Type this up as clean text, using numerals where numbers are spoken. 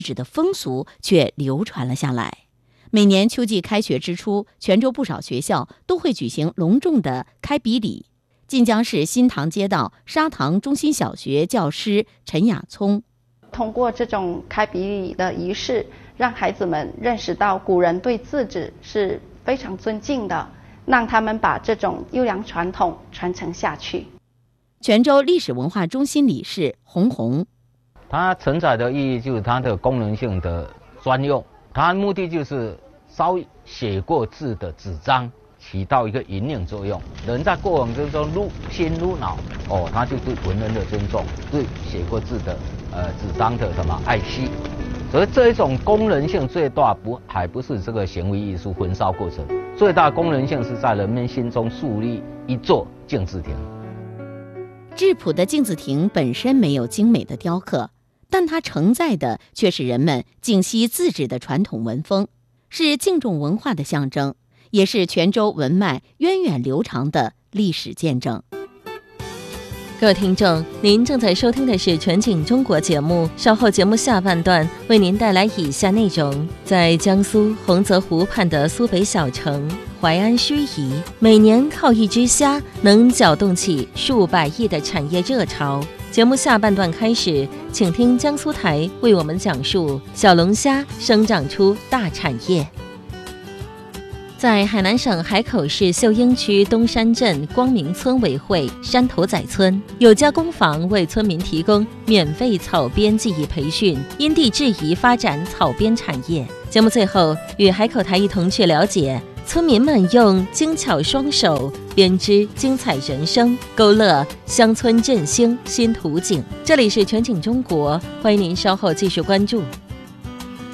纸的风俗却流传了下来。每年秋季开学之初，泉州不少学校都会举行隆重的开笔礼。晋江市新塘街道沙塘中心小学教师陈雅聪， 通过这种开笔礼的仪式，让孩子们认识到古人对字纸是非常尊敬的，让他们把这种优良传统传承下去。 泉州历史文化中心理事洪红， 它承载的意义就是它的功能性的专用，它的目的就是烧写过字的纸张，起到一个引领作用。人在过往之中入心入脑，他就对文人的尊重，对写过字的纸张的爱惜。所以这一种功能性最大还不是这个行为艺术焚烧过程，最大功能性是在人们心中树立一座敬字亭。 质朴的敬字亭本身没有精美的雕刻，但它承载的却是人们敬惜字纸的传统文风，是敬重文化的象征，也是泉州文脉源远流长的历史见证。 各位听众，您正在收听的是全景中国节目，稍后节目下半段为您带来以下内容。在江苏洪泽湖畔的苏北小城淮安盱眙，每年靠一只虾能搅动起数百亿的产业热潮。节目下半段开始，请听江苏台为我们讲述小龙虾生长出大产业。在海南省海口市秀英区东山镇光明村委会山头仔村，有家工坊为村民提供免费草编技艺培训，因地制宜发展草编产业。节目最后与海口台一同去了解村民们用精巧双手编织精彩人生，勾勒乡村振兴新图景。这里是全景中国，欢迎您稍后继续关注。